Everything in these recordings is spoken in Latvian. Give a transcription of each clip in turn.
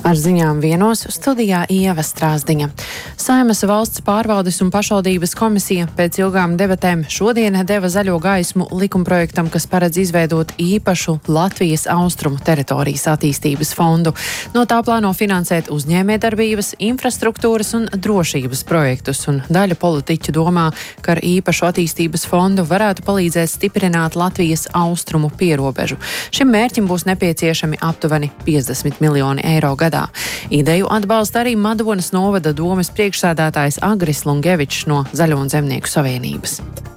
Ar ziņām vienos studijā Ieva Strāzdiņa. Saeimas valsts pārvaldes un pašvaldības komisija pēc ilgām debatēm šodien deva zaļo gaismu likumprojektam, kas paredz izveidot īpašu Latvijas austrumu teritorijas attīstības fondu. No tā plāno finansēt uzņēmējdarbības, infrastruktūras un drošības projektus, un daļa politiķu domā, ka ar īpašu attīstības fondu varētu palīdzēt stiprināt Latvijas austrumu pierobežu. Šim mērķim būs nepieciešami aptuveni 50 miljoni eiro gadā. Ideju atbalsta arī Madonas novada domes priekšsēdētājs Agris Lungevičs no Zaļo un Zemnieku savienības.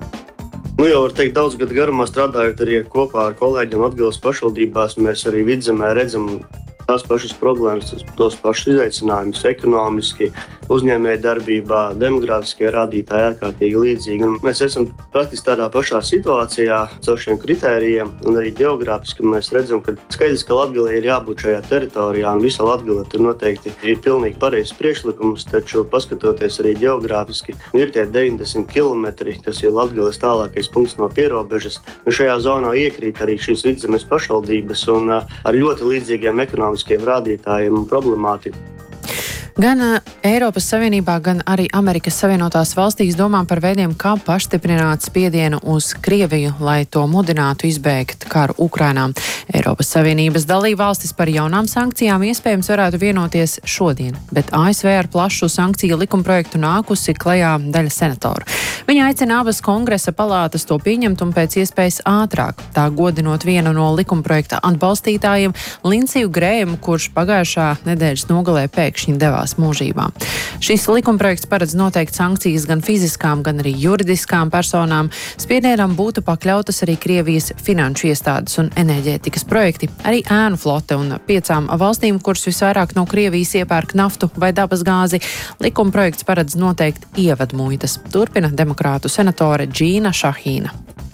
Jau var teikt, daudz gadu garumā strādājot arī kopā ar kolēģiem Latgales pašvaldībās, mēs arī Vidzemē redzam tās pašas problēmas, tos pašus izaicinājumus ekonomiski, uzņēmējdarbībā, demogrāfiskie rādītāji ārkārtīgi līdzīgi. Un mēs esam praktiski tādā pašā situācijā caur šiem kritērijiem, un arī geogrāfiski mēs redzam, ka skaidrs, ka Latgalei ir jābūt šajā teritorijā, un visa Latgale tur noteikti ir pilnīgi pareizs priekšlikums, taču paskatoties arī geogrāfiski, ir tie 90 kilometri, kas ir Latgales tālākais punkts no pierobežas, un šajā zonā iekrīt arī šīs Vidzemes pašvaldības un ar ļoti līdzīgiem ekonomiskiem rādītājiem un problemātiku. Gan Eiropas Savienībā, gan arī Amerikas Savienotās valstīs domā par veidiem, kā paštiprināt spiedienu uz Krieviju, lai to mudinātu izbēgt karu Ukrainā. Eiropas Savienības dalībvalstis par jaunām sankcijām iespējams varētu vienoties šodien, bet ASV ar plašu sankciju likumprojektu nākusi klajā daļa senatoru. Viņa aicina abas kongresa palātas to pieņemt un pēc iespējas ātrāk, tā godinot vienu no likumprojekta atbalstītājiem, Lindsiju Grējumu, kurš pagājušā nedēļas nogalē pēkšņi devās mūžībā. Šis likumprojekts paredz noteikt sankcijas gan fiziskām, gan arī juridiskām personām. Spiedienam būtu pakļautas arī Krievijas finanšu iestādes un enerģētikas projekti, arī ēnu flote un 5 valstīm, kuras visvairāk no Krievijas iepērk naftu vai dabas gāzi. Likumprojekts paredz noteikt ievadmuitas. Turpina demokrātu senatore Džīna Šahīna.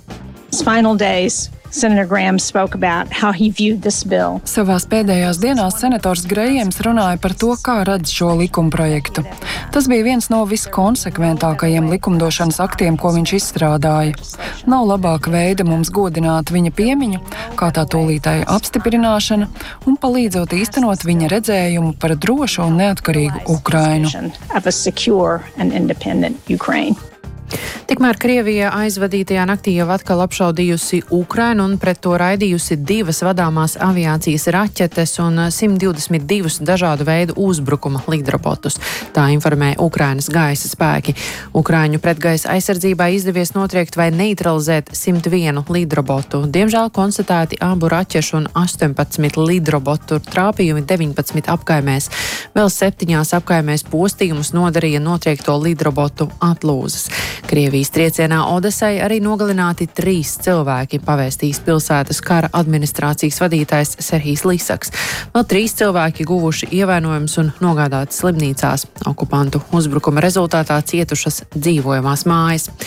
Final days. Senator Graham spoke about how he viewed this bill. Savās pēdējās dienās senators Grējams runāja par to, kā redz šo likumprojektu. Tas bija viens no viskonsekventākajiem likumdošanas aktiem, ko viņš izstrādāja. Nav labāka veida mums godināt viņa piemiņu, kā tā tūlītēja apstiprināšana un palīdzot īstenot viņa redzējumu par drošu un neatkarīgu Ukrainu. Tikmēr Krievija aizvadītajā naktī jau atkal apšaudījusi Ukrainu un pret to raidījusi 2 vadāmās aviācijas raķetes un 122 dažādu veidu uzbrukuma lidrobotus. Tā informē Ukrainas gaisa spēki. Ukraiņu pretgaisa aizsardzībai izdevies notriekt vai neutralizēt 101 lidrobotu. Diemžēl konstatēti abu raķešu un 18 lidrobotu trāpījumi 19 apkaimēs. Vēl 7 apkaimēs postījumus nodarīja notriekto lidrobotu atlūzas. Krievijas triecienā Odesai arī nogalināti 3 cilvēki, pavēstījis pilsētas kara administrācijas vadītājs Serhijs Lisaks. Vēl 3 cilvēki guvuši ievainojumus un nogādāti slimnīcās. Okupantu uzbrukuma rezultātā cietušas dzīvojamās mājas.